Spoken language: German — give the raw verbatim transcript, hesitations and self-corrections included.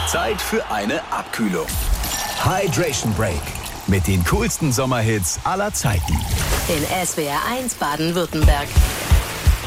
Zeit für eine Abkühlung. Hydration Break mit den coolsten Sommerhits aller Zeiten. In S W R eins Baden-Württemberg.